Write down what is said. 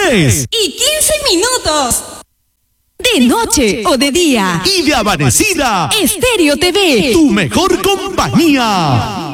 3 y 15 minutos. De noche o de día. Y de amanecida. Estéreo TV. Tu mejor compañía.